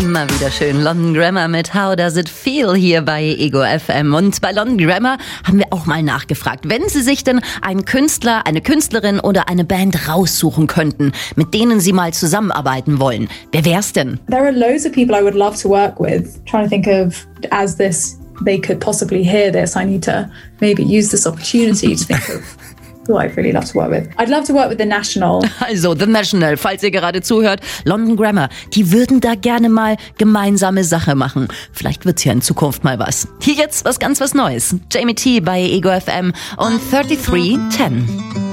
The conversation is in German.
Immer wieder schön. London Grammar mit How Does It Feel hier bei Ego FM. Und bei London Grammar haben wir auch mal nachgefragt, wenn Sie sich denn einen Künstler, eine Künstlerin oder eine Band raussuchen könnten, mit denen Sie mal zusammenarbeiten wollen. Wer wär's denn? There are loads of people I would love to work with. Trying to think of as this, they could possibly hear this. I need to maybe use this opportunity to think of who I'd really love to work with. I'd love to work with The National. Also The National, falls ihr gerade zuhört, London Grammar, die würden da gerne mal gemeinsame Sache machen. Vielleicht wird's ja in Zukunft mal was. Hier jetzt was Neues. Jamie T bei Ego FM und 3310.